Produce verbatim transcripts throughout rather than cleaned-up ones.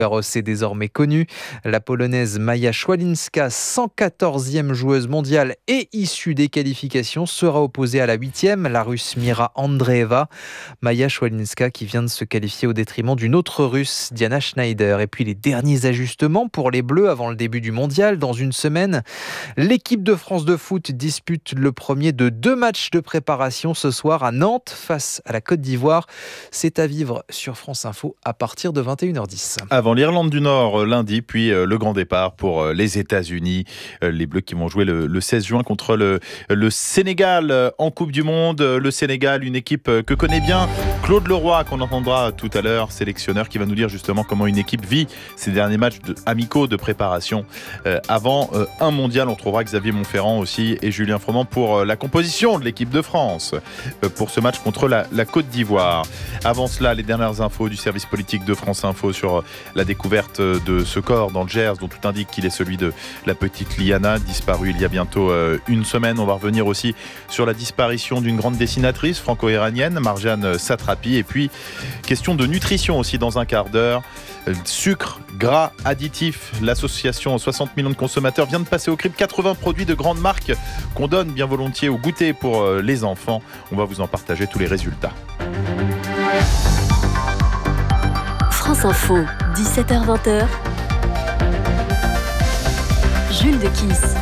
C'est désormais connu. La Polonaise Maja Szwalinska, cent quatorzième joueuse mondiale et issue des qualifications, sera opposée à la huitième, la Russe Mira Andreeva. Maja Szwalinska qui vient de se qualifier au détriment d'une autre Russe, Diana Schneider. Et puis les derniers ajustements pour les Bleus avant le début du mondial. Dans une semaine, l'équipe de France de foot dispute le premier de deux matchs de préparation ce soir à Nantes face à la Côte d'Ivoire. C'est à vivre sur France Info à partir de vingt et une heures dix. Avant l'Irlande du Nord lundi, puis le grand départ pour les États-Unis. Les Bleus qui vont jouer le, le seize juin contre le, le Sénégal en Coupe du Monde. Le Sénégal, une équipe que connaît bien Claude Leroy, qu'on entendra tout à l'heure, sélectionneur, qui va nous dire justement comment une équipe vit ces derniers matchs de, amicaux de préparation euh, avant euh, un mondial. On retrouvera Xavier Monferrand aussi et Julien Froment pour euh, la composition de l'équipe de France euh, pour ce match contre la, la Côte d'Ivoire. Avant cela, les dernières infos du service politique de France Info sur la découverte de ce corps dans le Gers, dont tout indique qu'il est celui de la petite Liana, disparue il y a bientôt euh, une semaine. On va revenir aussi sur la disparition d'une grande dessinatrice franco-iranienne, Marjane Satrapi. Et puis, question de nutrition aussi dans un quart d'heure. Sucre, gras, additifs. L'association soixante millions de consommateurs vient de passer au crible quatre-vingts produits de grandes marques qu'on donne bien volontiers au goûter pour les enfants. On va vous en partager tous les résultats. France Info, dix-sept heures vingt. Jules Dequisse.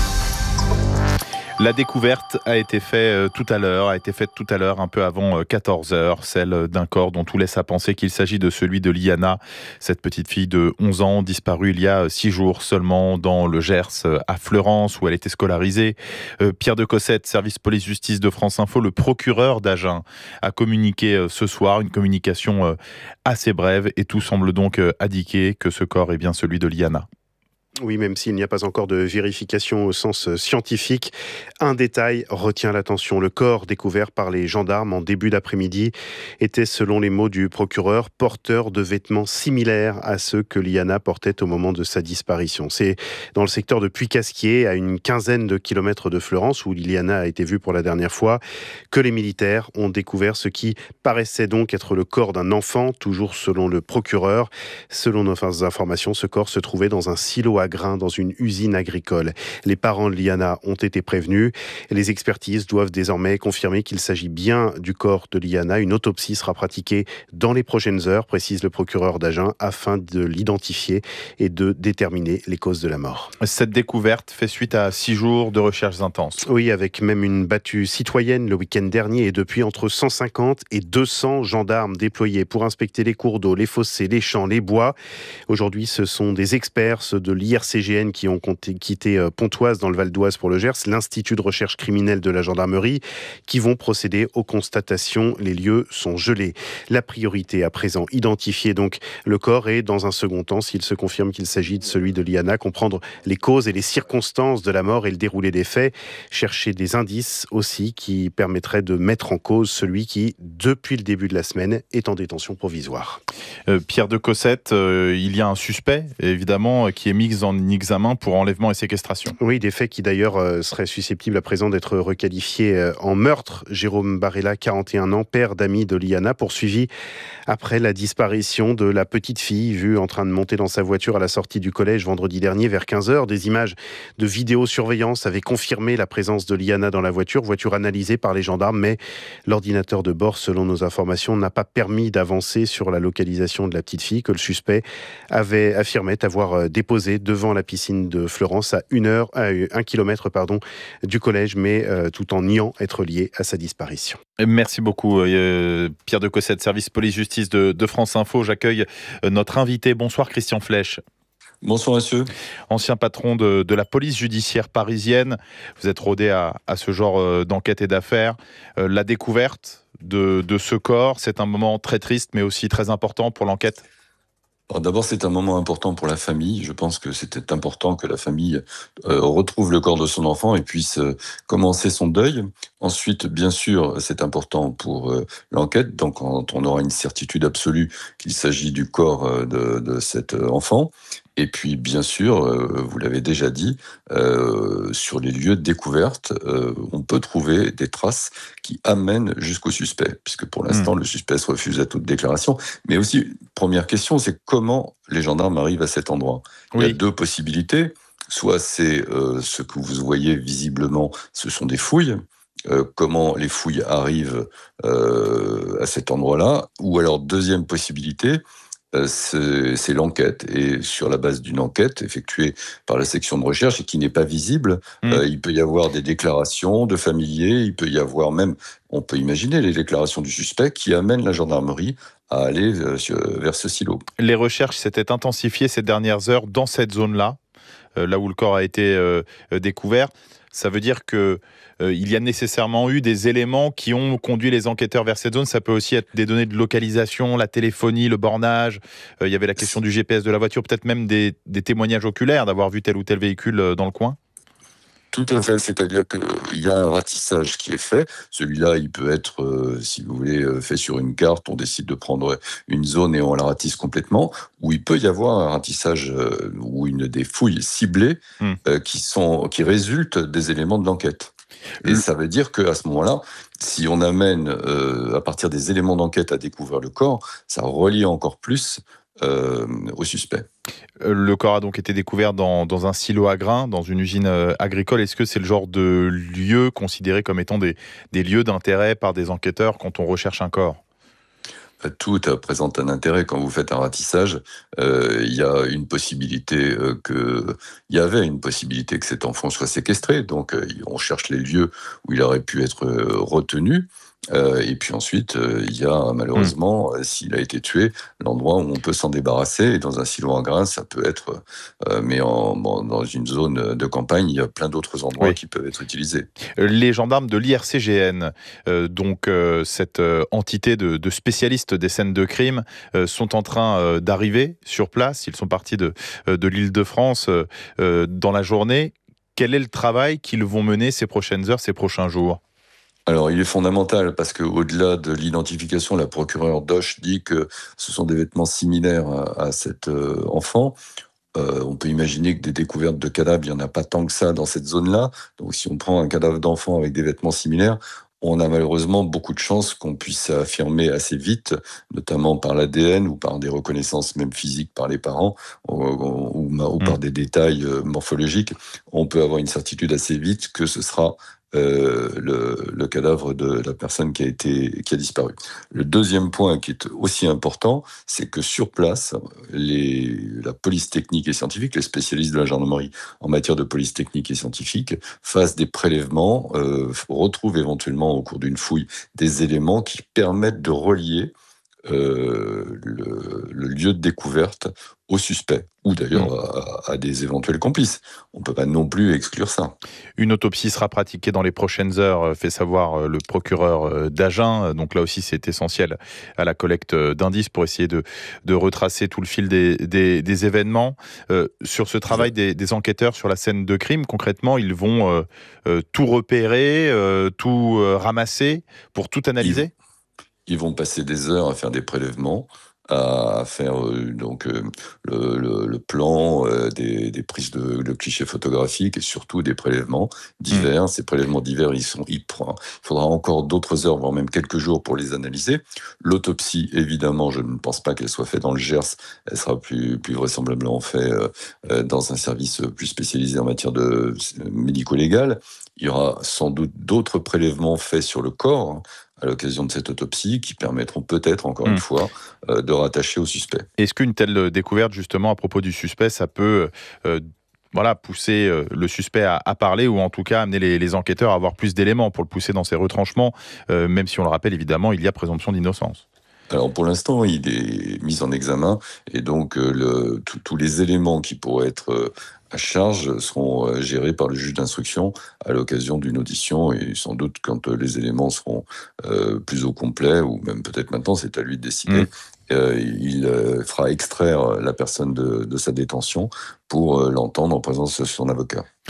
La découverte a été faite tout à l'heure, a été faite tout à l'heure, un peu avant quatorze heures, celle d'un corps dont tout laisse à penser qu'il s'agit de celui de Liana, cette petite fille de onze ans, disparue il y a six jours seulement dans le Gers, à Fleurance, où elle était scolarisée. Pierre de Cossette, service police-justice de France Info, le procureur d'Agen, a communiqué ce soir, une communication assez brève, et tout semble donc indiquer que ce corps est bien celui de Liana. Oui, même s'il n'y a pas encore de vérification au sens scientifique, un détail retient l'attention. Le corps découvert par les gendarmes en début d'après-midi était, selon les mots du procureur, porteur de vêtements similaires à ceux que Liana portait au moment de sa disparition. C'est dans le secteur de Puy-Casquier, à une quinzaine de kilomètres de Fleurance, où Liana a été vue pour la dernière fois, que les militaires ont découvert ce qui paraissait donc être le corps d'un enfant, toujours selon le procureur. Selon nos informations, ce corps se trouvait dans un silo à grains dans une usine agricole. Les parents de Liana ont été prévenus. Les expertises doivent désormais confirmer qu'il s'agit bien du corps de Liana. Une autopsie sera pratiquée dans les prochaines heures, précise le procureur d'Agen, afin de l'identifier et de déterminer les causes de la mort. Cette découverte fait suite à six jours de recherches intenses. Oui, avec même une battue citoyenne le week-end dernier, et depuis entre cent cinquante et deux cents gendarmes déployés pour inspecter les cours d'eau, les fossés, les champs, les bois. Aujourd'hui, ce sont des experts, ceux de l'I R C G N, qui ont quitté Pontoise dans le Val d'Oise pour le Gers, l'Institut de recherche criminelle de la gendarmerie, qui vont procéder aux constatations. Les lieux sont gelés. La priorité à présent, identifier donc le corps et, dans un second temps, s'il se confirme qu'il s'agit de celui de Liana, comprendre les causes et les circonstances de la mort et le déroulé des faits, chercher des indices aussi qui permettraient de mettre en cause celui qui, depuis le début de la semaine, est en détention provisoire. Euh, Pierre de Cossette, euh, il y a un suspect, évidemment, qui est mis en examen pour enlèvement et séquestration. Oui, des faits qui d'ailleurs euh, seraient susceptibles à présent d'être requalifiés euh, en meurtre. Jérôme Barella, quarante et un ans, père d'amis de Liana, poursuivi après la disparition de la petite fille vue en train de monter dans sa voiture à la sortie du collège vendredi dernier vers quinze heures. Des images de vidéosurveillance avaient confirmé la présence de Liana dans la voiture, voiture analysée par les gendarmes, mais l'ordinateur de bord, selon nos informations, n'a pas permis d'avancer sur la localisation de la petite fille que le suspect avait affirmé avoir déposé devant la piscine de Fleurance à une heure, à un kilomètre pardon, du collège, mais euh, tout en niant être lié à sa disparition. Merci beaucoup euh, Pierre de Cossette, service police-justice de, de France Info. J'accueille euh, notre invité. Bonsoir Christian Flèche. Bonsoir monsieur. Ancien patron de, de la police judiciaire parisienne. Vous êtes rodé à, à ce genre euh, d'enquête et d'affaires. Euh, la découverte de, de ce corps, c'est un moment très triste mais aussi très important pour l'enquête. Alors d'abord, c'est un moment important pour la famille. Je pense que c'était important que la famille euh, retrouve le corps de son enfant et puisse euh, commencer son deuil. Ensuite, bien sûr, c'est important pour euh, l'enquête. Donc, quand on aura une certitude absolue qu'il s'agit du corps euh, de, de cet enfant. Et puis, bien sûr, euh, vous l'avez déjà dit, euh, sur les lieux de découverte, euh, on peut trouver des traces qui amènent jusqu'au suspect, puisque pour Hmm. l'instant, le suspect se refuse à toute déclaration. Mais aussi, première question, c'est comment les gendarmes arrivent à cet endroit. Il y a Oui. deux possibilités. Soit c'est euh, ce que vous voyez visiblement, ce sont des fouilles. Euh, comment les fouilles arrivent euh, à cet endroit-là. Ou alors, deuxième possibilité, euh, c'est, c'est l'enquête. Et sur la base d'une enquête effectuée par la section de recherche et qui n'est pas visible, Hmm. euh, il peut y avoir des déclarations de familiers, il peut y avoir même, on peut imaginer les déclarations du suspect qui amènent la gendarmerie à aller euh, sur- vers ce silo. Les recherches s'étaient intensifiées ces dernières heures dans cette zone-là, euh, là où le corps a été euh, euh, découvert. Ça veut dire que euh, il y a nécessairement eu des éléments qui ont conduit les enquêteurs vers cette zone. Ça peut aussi être des données de localisation, la téléphonie, le bornage. Euh, il y avait la question du G P S de la voiture, peut-être même des, des témoignages oculaires d'avoir vu tel ou tel véhicule euh, dans le coin. Tout à fait, c'est-à-dire qu'il y a un ratissage qui est fait. Celui-là, il peut être, euh, si vous voulez, euh, fait sur une carte. On décide de prendre une zone et on la ratisse complètement. Ou il peut y avoir un ratissage euh, ou une des fouilles ciblées Hmm. euh, qui sont qui résultent des éléments de l'enquête. Et Le- ça veut dire qu'à ce moment-là, si on amène euh, à partir des éléments d'enquête à découvrir le corps, ça relie encore plus euh, au suspect. Euh, Le corps a donc été découvert dans, dans un silo à grains, dans une usine euh, agricole. Est-ce que c'est le genre de lieu considéré comme étant des, des lieux d'intérêt par des enquêteurs quand on recherche un corps ? Tout euh, présente un intérêt quand vous faites un ratissage. Euh, Il y a une possibilité euh, que, il y avait une possibilité que cet enfant soit séquestré. Donc, euh, on cherche les lieux où il aurait pu être euh, retenu. Euh, et puis ensuite, euh, il y a malheureusement, euh, s'il a été tué, l'endroit où on peut s'en débarrasser. Et dans un silo à grains, ça peut être, euh, mais en, en- dans une zone de campagne, il y a plein d'autres endroits Oui. qui peuvent être utilisés. Euh, Les gendarmes de l'I R C G N, euh, donc euh, cette euh, entité de, de spécialistes des scènes de crime, euh, sont en train euh, d'arriver sur place. Ils sont partis de, euh, de l'Île-de-France euh, euh, dans la journée. Quel est le travail qu'ils vont mener ces prochaines heures, ces prochains jours ? Alors, il est fondamental parce qu'au-delà de l'identification, la procureure Doche dit que ce sont des vêtements similaires à, à cet euh, enfant. Euh, on peut imaginer que des découvertes de cadavres, il n'y en a pas tant que ça dans cette zone-là. Donc, si on prend un cadavre d'enfant avec des vêtements similaires, on a malheureusement beaucoup de chances qu'on puisse affirmer assez vite, notamment par l'A D N ou par des reconnaissances même physiques par les parents ou, ou- ou par des détails euh, morphologiques. On peut avoir une certitude assez vite que ce sera euh, le, le cadavre de la personne qui a été qui a disparu. Le deuxième point qui est aussi important, c'est que sur place, les, la police technique et scientifique, les spécialistes de la gendarmerie en matière de police technique et scientifique, fassent des prélèvements, euh, retrouvent éventuellement au cours d'une fouille des éléments qui permettent de relier euh, le, le lieu de découverte au suspect, ou d'ailleurs à, à des éventuels complices. On ne peut pas non plus exclure ça. Une autopsie sera pratiquée dans les prochaines heures, euh, fait savoir euh, le procureur euh, d'Agen. Donc là aussi, c'est essentiel à la collecte euh, d'indices pour essayer de, de retracer tout le fil des, des, des événements. Euh, sur ce travail des, des enquêteurs sur la scène de crime, concrètement, ils vont euh, euh, tout repérer, euh, tout euh, ramasser pour tout analyser ? Ils vont passer des heures à faire des prélèvements, à faire euh, donc euh, le, le, le plan, euh, des, des prises de, de clichés photographiques et surtout des prélèvements divers. Mmh. Ces prélèvements divers, ils sont, ils prend, il faudra encore d'autres heures, voire même quelques jours pour les analyser. L'autopsie, évidemment, je ne pense pas qu'elle soit faite dans le Gers. Elle sera plus, plus vraisemblablement faite euh, dans un service plus spécialisé en matière de médico-légal. Il y aura sans doute d'autres prélèvements faits sur le corps à l'occasion de cette autopsie qui permettront peut-être, encore mmh. une fois, euh, de rattacher au suspect. Est-ce qu'une telle découverte, justement, à propos du suspect, ça peut euh, voilà, pousser euh, le suspect à, à parler ou en tout cas amener les, les enquêteurs à avoir plus d'éléments pour le pousser dans ses retranchements, euh, même si on le rappelle, évidemment, il y a présomption d'innocence? Alors pour l'instant, il est mis en examen et donc euh, le, tous les éléments qui pourraient être euh, à charge seront euh, gérés par le juge d'instruction à l'occasion d'une audition et sans doute quand euh, les éléments seront euh, plus au complet ou même peut-être maintenant, c'est à lui de décider. Mmh. Euh, il euh, fera extraire la personne de, de sa détention pour euh, l'entendre en présence de son avocat.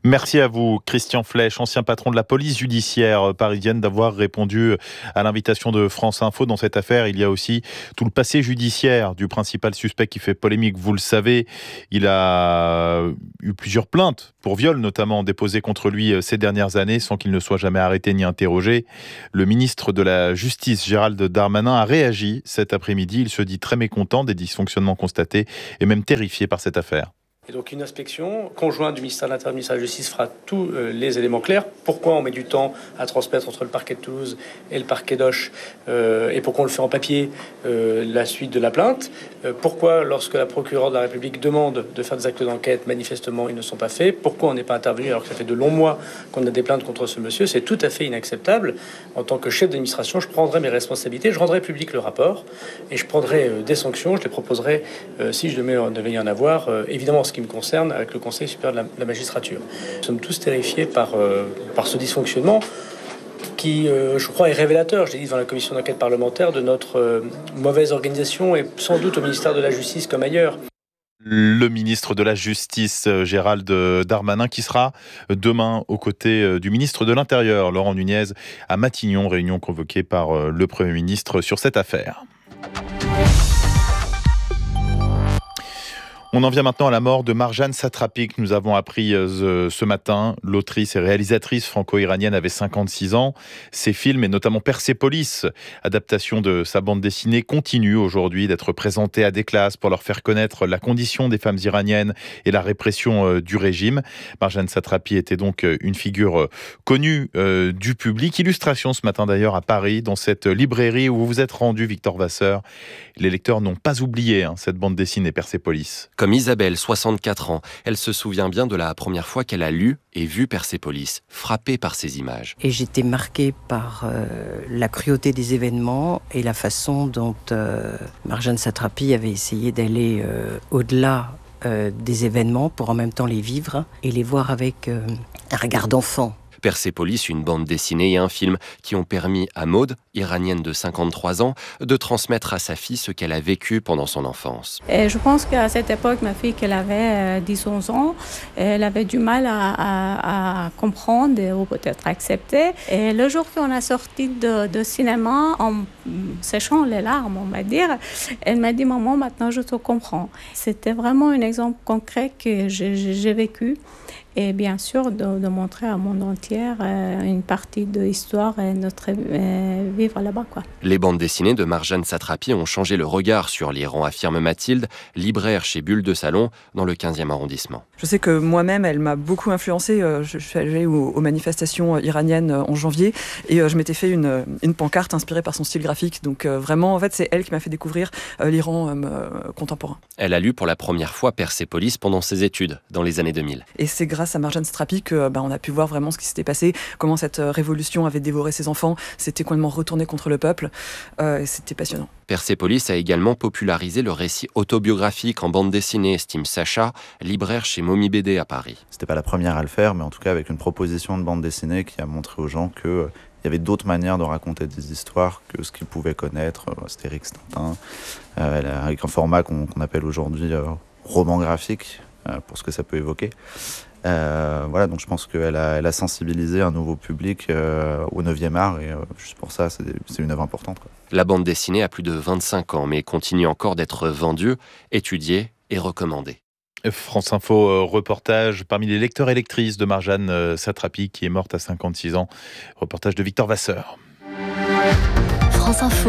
Merci à vous, Christian Flech, ancien patron de la police judiciaire parisienne, d'avoir répondu à l'invitation de France Info. Dans cette affaire, il y a aussi tout le passé judiciaire du principal suspect qui fait polémique. Vous le savez, il a eu plusieurs plaintes pour viol, notamment déposées contre lui ces dernières années, sans qu'il ne soit jamais arrêté ni interrogé. Le ministre de la Justice, Gérald Darmanin, a réagi cet après-midi. Il se dit très mécontent des dysfonctionnements constatés et même terrifié par cette affaire. Et donc une inspection conjointe du ministère de l'Intérieur et du ministère de la Justice fera tous euh, les éléments clairs. Pourquoi on met du temps à transmettre entre le parquet de Toulouse et le parquet d'Auch euh, et pourquoi on le fait en papier, euh, la suite de la plainte. Euh, pourquoi lorsque la procureure de la République demande de faire des actes d'enquête, manifestement ils ne sont pas faits. Pourquoi on n'est pas intervenu alors que ça fait de longs mois qu'on a des plaintes contre ce monsieur. C'est tout à fait inacceptable. En tant que chef d'administration, je prendrai mes responsabilités, je rendrai public le rapport et je prendrai euh, des sanctions. Je les proposerai euh, si je devais y en avoir. Euh, évidemment, ce qui me concerne avec le Conseil supérieur de la, de la magistrature. Nous sommes tous terrifiés par, euh, par ce dysfonctionnement qui, euh, je crois, est révélateur, je l'ai dit devant la commission d'enquête parlementaire, de notre euh, mauvaise organisation et sans doute au ministère de la Justice comme ailleurs. Le ministre de la Justice, Gérald Darmanin, qui sera demain aux côtés du ministre de l'Intérieur, Laurent Nunez, à Matignon, réunion convoquée par le Premier ministre sur cette affaire. On en vient maintenant à la mort de Marjane Satrapi, que nous avons appris ce matin. L'autrice et réalisatrice franco-iranienne avait cinquante-six ans. Ses films, et notamment Persépolis, adaptation de sa bande dessinée, continuent aujourd'hui d'être présentés à des classes pour leur faire connaître la condition des femmes iraniennes et la répression du régime. Marjane Satrapi était donc une figure connue du public. Illustration ce matin d'ailleurs à Paris, dans cette librairie où vous vous êtes rendu, Victor Vasseur. Les lecteurs n'ont pas oublié hein, cette bande dessinée Persépolis. Comme Isabelle, soixante-quatre ans, elle se souvient bien de la première fois qu'elle a lu et vu Persépolis, frappée par ces images. Et j'étais marquée par euh, la cruauté des événements et la façon dont euh, Marjane Satrapi avait essayé d'aller euh, au-delà euh, des événements pour en même temps les vivre et les voir avec euh, un regard d'enfant. Persépolis, une bande dessinée et un film qui ont permis à Maud, iranienne de cinquante-trois ans, de transmettre à sa fille ce qu'elle a vécu pendant son enfance. Et je pense qu'à cette époque, ma fille, qu'elle avait dix onze ans, elle avait du mal à, à, à comprendre ou peut-être accepter. Et le jour qu'on a sorti de, de cinéma, en séchant les larmes, on va dire, elle m'a dit « Maman, maintenant je te comprends ». C'était vraiment un exemple concret que j'ai, j'ai vécu. Et bien sûr, de, de montrer à monde entier euh, une partie de l'histoire et notre euh, vivre là-bas, quoi. Les bandes dessinées de Marjane Satrapi ont changé le regard sur l'Iran, affirme Mathilde, libraire chez Bulle de Salon, dans le quinzième arrondissement. Je sais que moi-même, elle m'a beaucoup influencée. Je suis allée aux, aux manifestations iraniennes en janvier et je m'étais fait une, une pancarte inspirée par son style graphique. Donc vraiment, en fait, c'est elle qui m'a fait découvrir l'Iran euh, contemporain. Elle a lu pour la première fois Persépolis pendant ses études, dans les années deux mille. Et c'est grâce à Marjane Satrapi que bah, on a pu voir vraiment ce qui s'était passé, comment cette révolution avait dévoré ses enfants, c'était complètement retourné contre le peuple, euh, et c'était passionnant. Persépolis a également popularisé le récit autobiographique en bande dessinée, estime Sacha, libraire chez Momi B D à Paris. C'était pas la première à le faire, mais en tout cas avec une proposition de bande dessinée qui a montré aux gens que euh, il y avait d'autres manières de raconter des histoires que ce qu'ils pouvaient connaître, euh, Astérix, Tintin, euh, avec un format qu'on, qu'on appelle aujourd'hui euh, roman graphique, euh, pour ce que ça peut évoquer. Euh, voilà, donc je pense qu'elle a, elle a sensibilisé un nouveau public euh, au neuvième art et euh, juste pour ça, c'est, c'est une œuvre importante, quoi. La bande dessinée a plus de vingt-cinq ans, mais continue encore d'être vendue, étudiée et recommandée. France Info euh, reportage parmi les lecteurs et lectrices de Marjane euh, Satrapi qui est morte à cinquante-six ans. Reportage de Victor Vasseur. France Info,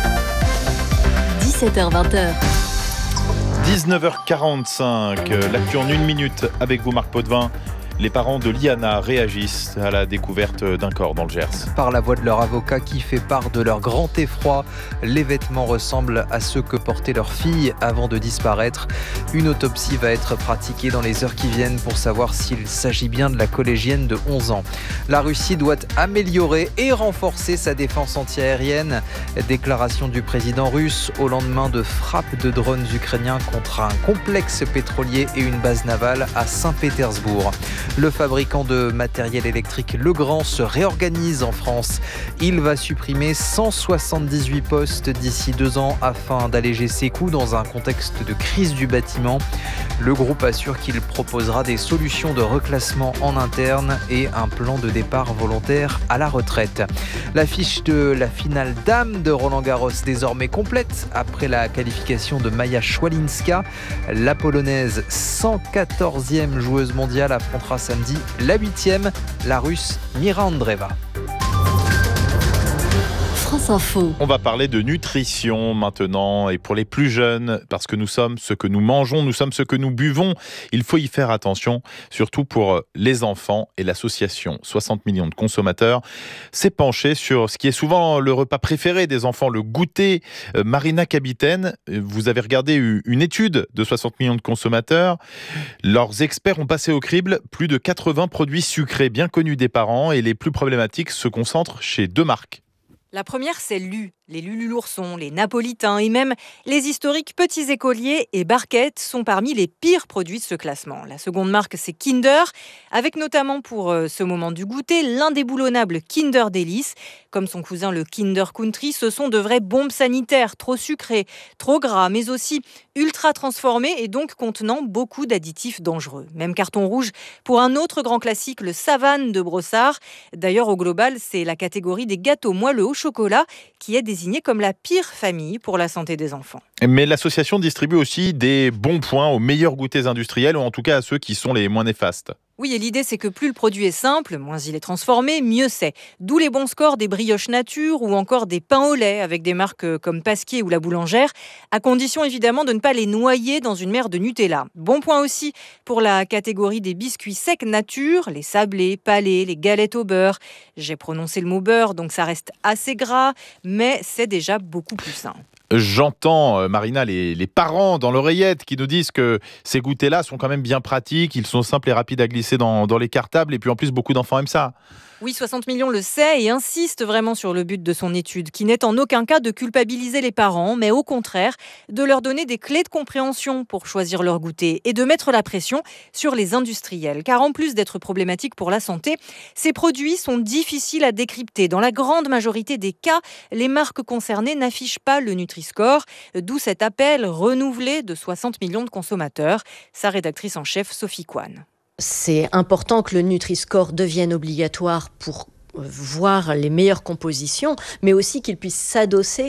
dix-sept heures vingt. dix-neuf heures quarante-cinq, l'actu en une minute avec vous Marc Potvin. Les parents de Liana réagissent à la découverte d'un corps dans le Gers. Par la voix de leur avocat qui fait part de leur grand effroi, les vêtements ressemblent à ceux que portait leur fille avant de disparaître. Une autopsie va être pratiquée dans les heures qui viennent pour savoir s'il s'agit bien de la collégienne de onze ans. La Russie doit améliorer et renforcer sa défense antiaérienne. Déclaration du président russe au lendemain de frappes de drones ukrainiens contre un complexe pétrolier et une base navale à Saint-Pétersbourg. Le fabricant de matériel électrique Legrand se réorganise en France. Il va supprimer cent soixante-dix-huit postes d'ici deux ans afin d'alléger ses coûts dans un contexte de crise du bâtiment. Le groupe assure qu'il proposera des solutions de reclassement en interne et un plan de départ volontaire à la retraite. L'affiche de la finale dames de Roland-Garros désormais complète après la qualification de Maja Swialinska. La Polonaise, cent quatorzième joueuse mondiale, affrontera samedi la huitième, la Russe Mira Andreeva. France Info. On va parler de nutrition maintenant et pour les plus jeunes, parce que nous sommes ce que nous mangeons, nous sommes ce que nous buvons. Il faut y faire attention, surtout pour les enfants, et l'association soixante millions de consommateurs s'est penchée sur ce qui est souvent le repas préféré des enfants, le goûter. Marina Kapitaine, vous avez regardé une étude de soixante millions de consommateurs. Leurs experts ont passé au crible plus de quatre-vingts produits sucrés bien connus des parents et les plus problématiques se concentrent chez deux marques. La première, c'est Lu. Les Lulu l'ourson, les Napolitains et même les historiques Petits Écoliers et Barquettes sont parmi les pires produits de ce classement. La seconde marque, c'est Kinder, avec notamment pour euh, ce moment du goûter l'indéboulonnable Kinder Délice. Comme son cousin le Kinder Country, ce sont de vraies bombes sanitaires, trop sucrées, trop gras, mais aussi ultra transformés et donc contenant beaucoup d'additifs dangereux. Même carton rouge pour un autre grand classique, le Savane de Brossard. D'ailleurs, au global, c'est la catégorie des gâteaux moelleux au chocolat qui est désignée comme la pire famille pour la santé des enfants. Mais l'association distribue aussi des bons points aux meilleurs goûters industriels, ou en tout cas à ceux qui sont les moins néfastes. Oui, et l'idée, c'est que plus le produit est simple, moins il est transformé, mieux c'est. D'où les bons scores des brioches nature ou encore des pains au lait avec des marques comme Pasquier ou La Boulangère, à condition évidemment de ne pas les noyer dans une mer de Nutella. Bon point aussi pour la catégorie des biscuits secs nature, les sablés, palés, les galettes au beurre. J'ai prononcé le mot beurre, donc ça reste assez gras, mais c'est déjà beaucoup plus sain. J'entends, Marina, les, les parents dans l'oreillette qui nous disent que ces goûters-là sont quand même bien pratiques, ils sont simples et rapides à glisser dans, dans les cartables, et puis en plus, beaucoup d'enfants aiment ça. Oui, soixante millions le sait et insiste vraiment sur le but de son étude, qui n'est en aucun cas de culpabiliser les parents, mais au contraire, de leur donner des clés de compréhension pour choisir leur goûter et de mettre la pression sur les industriels. Car en plus d'être problématiques pour la santé, ces produits sont difficiles à décrypter. Dans la grande majorité des cas, les marques concernées n'affichent pas le Nutri-Score, d'où cet appel renouvelé de soixante millions de consommateurs. Sa rédactrice en chef, Sophie Kwan. C'est important que le Nutri-Score devienne obligatoire pour voir les meilleures compositions, mais aussi qu'il puisse s'adosser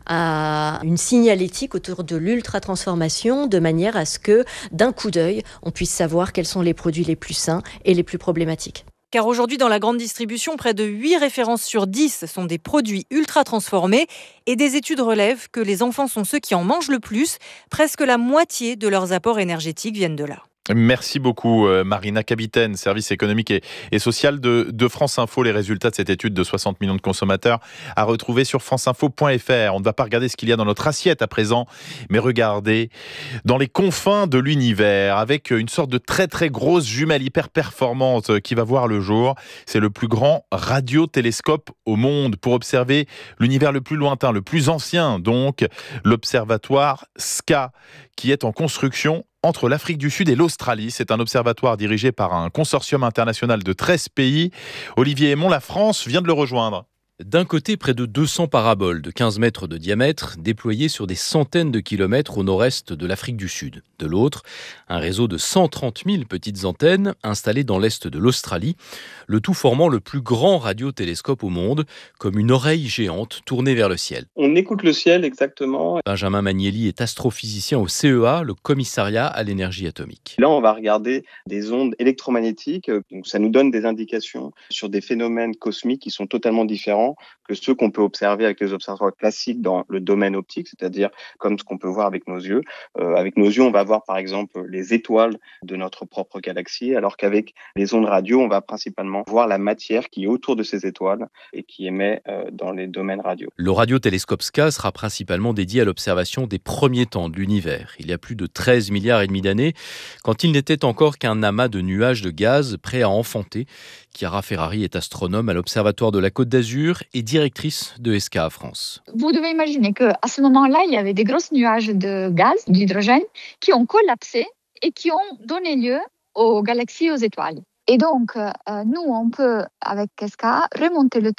à une signalétique autour de l'ultra-transformation, de manière à ce que, d'un coup d'œil, on puisse savoir quels sont les produits les plus sains et les plus problématiques. Car aujourd'hui, dans la grande distribution, près de huit références sur dix sont des produits ultra transformés et des études relèvent que les enfants sont ceux qui en mangent le plus. Presque la moitié de leurs apports énergétiques viennent de là. Merci beaucoup Marina Kapitaine, service économique et, et social de, de France Info. Les résultats de cette étude de soixante millions de consommateurs à retrouver sur franceinfo point f r. On ne va pas regarder ce qu'il y a dans notre assiette à présent, mais regardez dans les confins de l'univers avec une sorte de très très grosse jumelle hyper performante qui va voir le jour. C'est le plus grand radiotélescope au monde pour observer l'univers le plus lointain, le plus ancien, donc l'observatoire S C A, qui est en construction entre l'Afrique du Sud et l'Australie. C'est un observatoire dirigé par un consortium international de treize pays. Olivier Aymon, la France vient de le rejoindre. D'un côté, près de deux cents paraboles de quinze mètres de diamètre déployées sur des centaines de kilomètres au nord-est de l'Afrique du Sud. De l'autre, un réseau de cent trente mille petites antennes installées dans l'est de l'Australie, le tout formant le plus grand radiotélescope au monde, comme une oreille géante tournée vers le ciel. On écoute le ciel exactement. Benjamin Magnelli est astrophysicien au C E A, le commissariat à l'énergie atomique. Là, on va regarder des ondes électromagnétiques, donc ça nous donne des indications sur des phénomènes cosmiques qui sont totalement différents que ceux qu'on peut observer avec les observatoires classiques dans le domaine optique, c'est-à-dire comme ce qu'on peut voir avec nos yeux. Euh, avec nos yeux, on va voir par exemple les étoiles de notre propre galaxie, alors qu'avec les ondes radio, on va principalement voir la matière qui est autour de ces étoiles et qui émet euh, dans les domaines radio. Le radiotélescope S C A sera principalement dédié à l'observation des premiers temps de l'univers, il y a plus de treize milliards et demi d'années, quand il n'était encore qu'un amas de nuages de gaz prêt à enfanter. Chiara Ferrari est astronome à l'Observatoire de la Côte d'Azur et directrice de S C A France. Vous devez imaginer qu'à ce moment-là, il y avait des gros nuages de gaz, d'hydrogène, qui ont collapsé et qui ont donné lieu aux galaxies, aux étoiles. Et donc, euh, nous, on peut, avec S C A, remonter le temps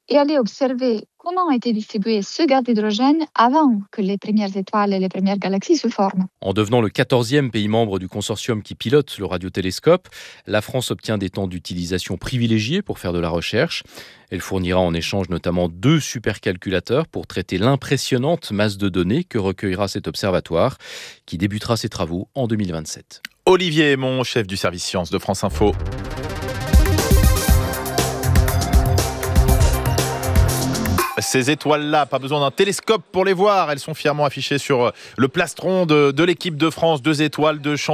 et aller observer comment a été distribué ce gaz d'hydrogène avant que les premières étoiles et les premières galaxies se forment. En devenant le quatorzième pays membre du consortium qui pilote le radiotélescope, la France obtient des temps d'utilisation privilégiés pour faire de la recherche. Elle fournira en échange notamment deux supercalculateurs pour traiter l'impressionnante masse de données que recueillera cet observatoire, qui débutera ses travaux en deux mille vingt-sept. Olivier Aymon, chef du service sciences de France Info. Ces étoiles-là, pas besoin d'un télescope pour les voir. Elles sont fièrement affichées sur le plastron de, de l'équipe de France. Deux étoiles, deux champs.